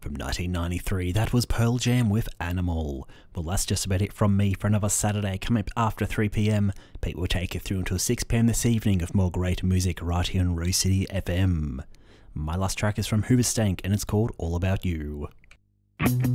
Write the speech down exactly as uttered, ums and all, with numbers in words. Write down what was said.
From nineteen ninety-three, that was Pearl Jam with Animal. Well, that's just about it from me for another Saturday. Coming up after three p m, Pete will take you through until six p m this evening of more great music right here on Rose City F M. My last track is from Hoobastank and it's called All About You.